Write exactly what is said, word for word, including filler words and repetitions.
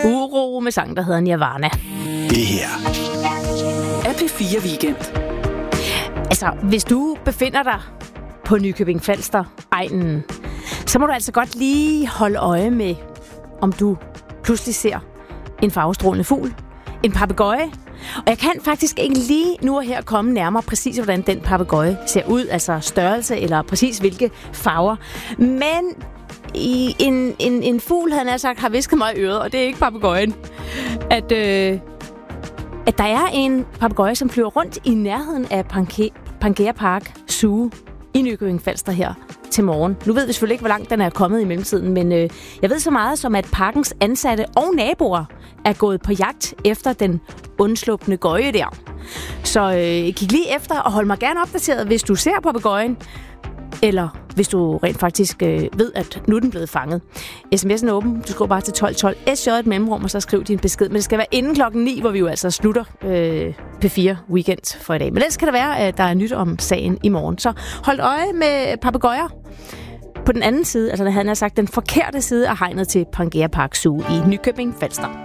Uro med sang, der hedder Nirvana. Det her er P fire Weekend. Altså, hvis du befinder dig på Nykøbing Falster egnen, så må du altså godt lige holde øje med, om du pludselig ser en farvestrålende fugl, en papegøje. Og jeg kan faktisk ikke lige nu og her komme nærmere præcis, hvordan den papegøje ser ud, altså størrelse eller præcis hvilke farver. Men i en, en, en fugl, havde han sagt, har visket mig i øret, og det er ikke papegøjen, at, øh, at der er en papegøje, som flyver rundt i nærheden af Pange- Pangea Park Zoo i Nykøbing Falster her til morgen. Nu ved vi selvfølgelig ikke, hvor langt den er kommet i mellemtiden, men øh, jeg ved så meget som, at parkens ansatte og naboer er gået på jagt efter den undslupne gøje der. Så øh, kig lige efter og hold mig gerne opdateret, hvis du ser papegøjen, eller hvis du rent faktisk øh, ved, at nu er den blevet fanget. sms'en er åben. Du skriver bare til tolv tolv S J et mellemrum, og så skriv din besked. Men det skal være inden klokken ni, hvor vi jo altså slutter øh, P fire Weekend for i dag. Men ellers kan det være, at der er nyt om sagen i morgen. Så hold øje med papegøjer på den anden side, altså han har sagt den forkerte side af hegnet til Pangea Park Zoo i Nykøbing Falster.